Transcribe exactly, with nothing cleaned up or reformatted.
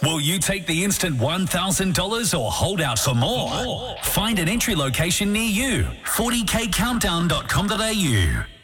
Will you take the instant one thousand dollars or hold out for more? Find an entry location near you. forty k countdown dot com dot a u